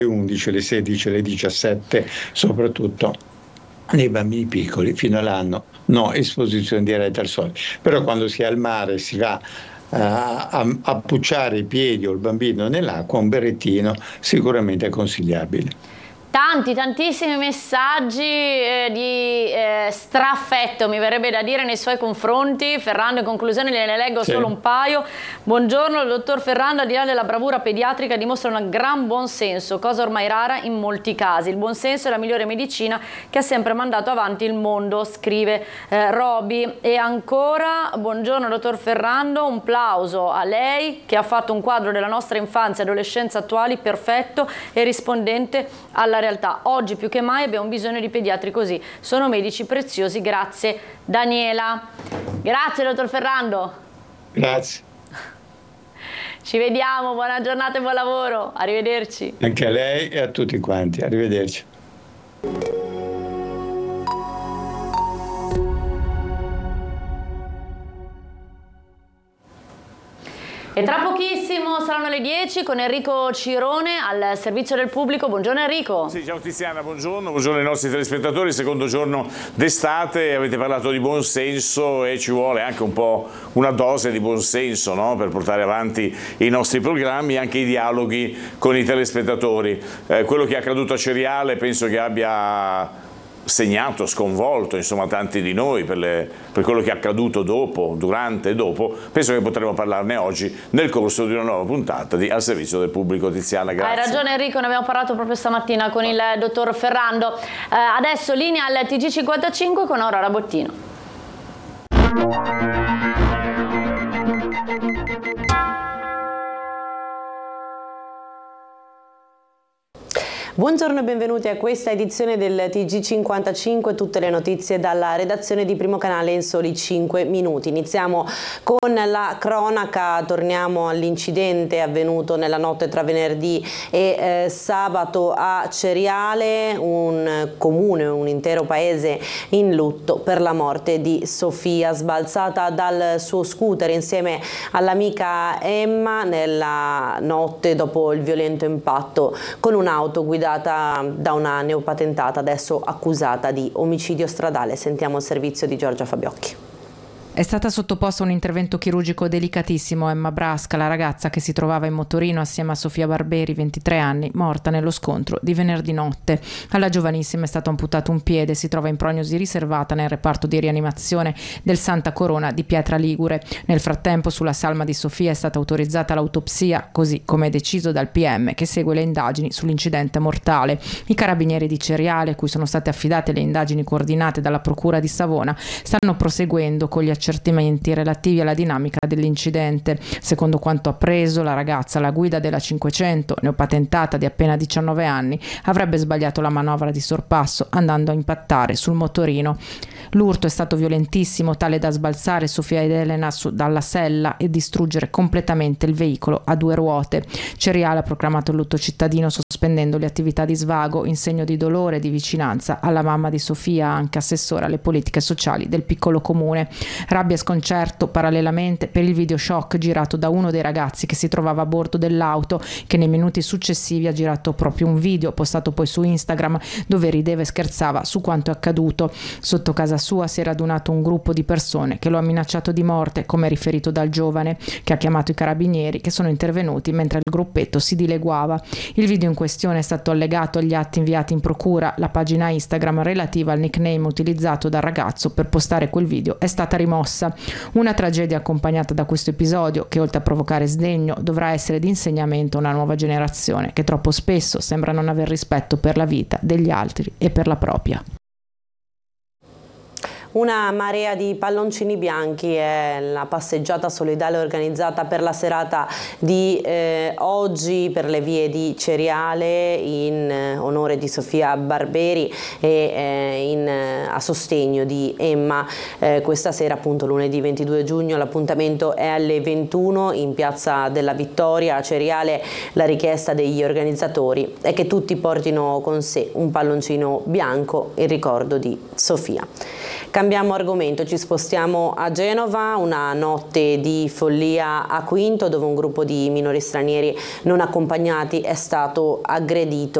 11, le 16, le 17, soprattutto nei bambini piccoli fino all'anno, no esposizione diretta al sole. Però quando si è al mare si va a pucciare i piedi o il bambino nell'acqua, un berrettino sicuramente è consigliabile. Tantissimi messaggi di straffetto, mi verrebbe da dire, nei suoi confronti. Ferrando, in conclusione ne leggo solo un paio. Buongiorno, il dottor Ferrando, al di là della bravura pediatrica, dimostra un gran buonsenso, cosa ormai rara in molti casi. Il buonsenso è la migliore medicina che ha sempre mandato avanti il mondo, scrive Roby. E ancora, buongiorno dottor Ferrando, un plauso a lei che ha fatto un quadro della nostra infanzia e adolescenza attuali perfetto e rispondente alla realtà. Oggi più che mai abbiamo bisogno di pediatri così, sono medici preziosi. Grazie Daniela. Grazie dottor Ferrando. Grazie. Ci vediamo, buona giornata e buon lavoro, arrivederci. Anche a lei e a tutti quanti, arrivederci. E tra pochissimo saranno le 10 con Enrico Cirone al servizio del pubblico. Buongiorno Enrico. Sì, ciao Tiziana, buongiorno ai nostri telespettatori. Secondo giorno d'estate, avete parlato di buonsenso e ci vuole anche un po' una dose di buonsenso, no? Per portare avanti i nostri programmi e anche i dialoghi con i telespettatori. Quello che è accaduto a Ceriale penso che abbia segnato, sconvolto insomma tanti di noi per quello che è accaduto dopo, durante e dopo. Penso che potremo parlarne oggi nel corso di una nuova puntata di Al Servizio del Pubblico. Tiziana, grazie. Hai ragione Enrico, ne abbiamo parlato proprio stamattina con il dottor Ferrando. Adesso linea al TG55 con Aurora Bottino. Buongiorno e benvenuti a questa edizione del TG55, tutte le notizie dalla redazione di Primo Canale in soli 5 minuti. Iniziamo con la cronaca, torniamo all'incidente avvenuto nella notte tra venerdì e sabato a Ceriale, un comune, un intero paese in lutto per la morte di Sofia, sbalzata dal suo scooter insieme all'amica Emma nella notte dopo il violento impatto con un'auto guidata da una neopatentata, adesso accusata di omicidio stradale. Sentiamo il servizio di Giorgia Fabiocchi. È stata sottoposta a un intervento chirurgico delicatissimo Emma Brasca, la ragazza che si trovava in motorino assieme a Sofia Barberi, 23 anni, morta nello scontro di venerdì notte. Alla giovanissima è stato amputato un piede, si trova in prognosi riservata nel reparto di rianimazione del Santa Corona di Pietra Ligure. Nel frattempo sulla salma di Sofia è stata autorizzata l'autopsia, così come deciso dal PM che segue le indagini sull'incidente mortale. I carabinieri di Ceriale, cui sono state affidate le indagini coordinate dalla Procura di Savona, stanno proseguendo con gli accertamenti relativi alla dinamica dell'incidente. Secondo quanto appreso, la ragazza alla guida della 500, neopatentata di appena 19 anni, avrebbe sbagliato la manovra di sorpasso andando a impattare sul motorino. L'urto è stato violentissimo, tale da sbalzare Sofia ed Elena dalla sella e distruggere completamente il veicolo a 2 ruote. Ceriale ha proclamato il lutto cittadino sospendendo le attività di svago in segno di dolore e di vicinanza alla mamma di Sofia, anche assessora alle politiche sociali del piccolo comune. Rabbia e sconcerto parallelamente per il video shock girato da uno dei ragazzi che si trovava a bordo dell'auto, che nei minuti successivi ha girato proprio un video postato poi su Instagram dove rideva e scherzava su quanto è accaduto. Sotto casa sua si è radunato un gruppo di persone che lo ha minacciato di morte, come riferito dal giovane, che ha chiamato i carabinieri, che sono intervenuti mentre il gruppetto si dileguava. Il video in questione è stato allegato agli atti inviati in procura. La pagina Instagram relativa al nickname utilizzato dal ragazzo per postare quel video è stata rimossa. Una tragedia accompagnata da questo episodio che, oltre a provocare sdegno, dovrà essere di insegnamento a una nuova generazione che troppo spesso sembra non aver rispetto per la vita degli altri e per la propria. Una marea di palloncini bianchi è la passeggiata solidale organizzata per la serata di oggi per le vie di Ceriale in onore di Sofia Barberi e a sostegno di Emma. Questa sera, appunto lunedì 22 giugno, l'appuntamento è alle 21 in Piazza della Vittoria a Ceriale. La richiesta degli organizzatori è che tutti portino con sé un palloncino bianco in ricordo di Sofia. Cambiamo argomento, ci spostiamo a Genova, una notte di follia a Quinto dove un gruppo di minori stranieri non accompagnati è stato aggredito